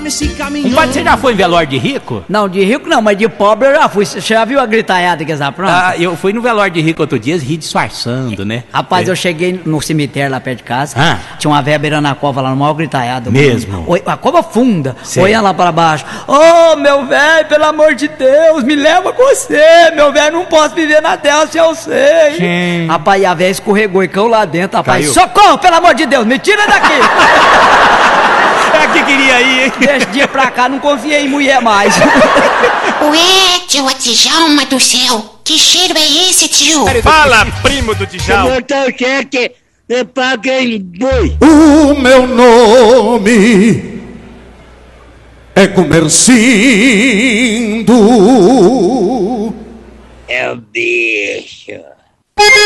homem se encaminhou. Compadre, você já foi em velório de rico? Não, de rico não, mas de pobre eu já fui. Você já viu a gritaiada que eles aprontam? Ah, eu fui no velório de rico outro dia, ri disfarçando, né? Rapaz, eu cheguei no cemitério lá perto de casa, Ah. tinha uma véia beirando a cova lá, no maior gritaiada. Mesmo? A cova funda, Sei. olhando lá para baixo. Ô, meu velho, pelo amor de Deus, me leva com você, meu velho, não posso viver na terra se eu sei. Sim. Rapaz, e a véia escorregou e caiu lá dentro, rapaz. Caiu. Socorro, pelo amor de Deus, me tira daqui. É que queria ir, hein? Desse dia pra cá, não confiei em mulher mais. Ué, tio Djalma do céu, que cheiro é esse, tio? Fala, primo do Djalma. Botar o cheque e paga em boi. O meu nome é Comercindo. É o bicho.